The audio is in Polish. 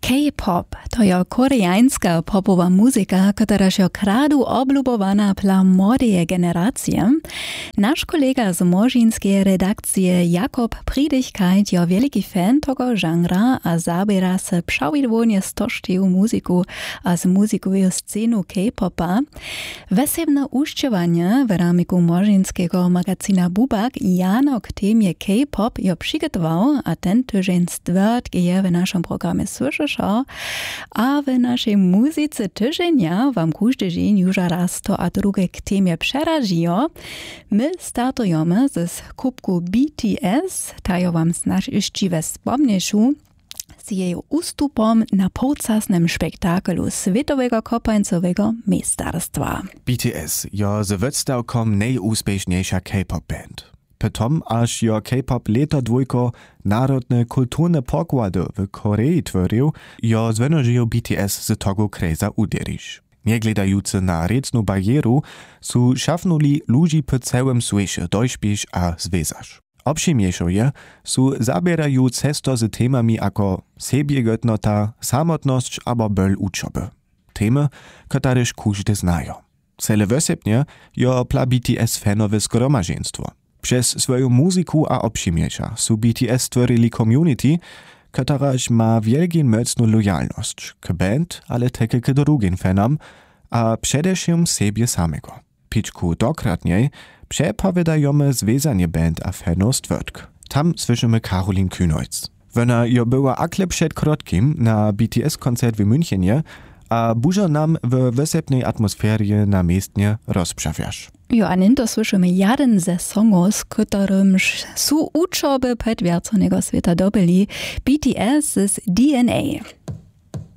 K-pop to je koreańska popowa muzyka, która je kradu oblubowana dla młodej generacji. Nasz kolega z Morzynskiej redakcji Jakub Pridychkajt je wielki fan tego żanra a zabiera się przewidywnie z tożtią muzyku a z muzykową sceną K-popa. Wesebne uszczewanie w ramiku morzynskiego magazyna Bubak Jano k temie K-pop je przygotował, a ten tydzień stwierdził je w naszym programie słyszał, a w naszej muzyce tydzienia wam każdy dzień już raz to a drugie k temie przeraziło. My startujemy ze skupku BTS, tajo wam znasz jeszcze wspomnieszu, z jej ustupom na podcastnym spektaklu Światowego Kopańcowego Mistrzostwa. BTS je z wystawkom najúspěšniejsza K-pop band. Potom aż jo K-pop leta dwójko narodne kulturne pokłady w Korei tworzył, jo zwynożył BTS z tego kreza uderzyć. Nie gledający na recną barieru, su szafnuli ludzi po całym świecie dośpieć a związać. Obšimniejszą je, su zabierają cesto z temami jako sebiegotnota, samotność albo böl uczoby. Temy, któreż każdy znają. Cele wysepnie jo pla BTS fanowe zgromadzeństwo. Przez swoją muzyku a obšimniejsza su BTS stworili community, któraż ma wielką mocną lojalność k band, ale také k drugim fanom, a przedewším sobie samego. Piczku dokratniej przepowiadajemy związanie band a fanów stwórk. Tam słyszymy Karolin Kühnholz. Ona jo była akle przed krótkim na BTS-koncert w Münchenie, a bużo nam w wysepnej atmosferie na miestnie rozprzawiasz. Jo, a ninto słyszymy jeden ze songów, z którym su uczoby przedwierconego świata dobyli, BTS z DNA.